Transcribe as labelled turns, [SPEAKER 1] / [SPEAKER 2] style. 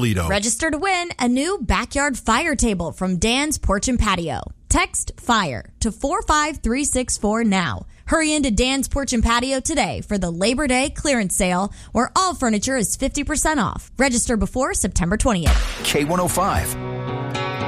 [SPEAKER 1] Toledo.
[SPEAKER 2] Register to win a new backyard fire table from Dan's Porch and Patio. Text FIRE to 45364 now. Hurry into Dan's Porch and Patio today for the Labor Day clearance sale where all furniture is 50% off. Register before September 20th.
[SPEAKER 1] K105.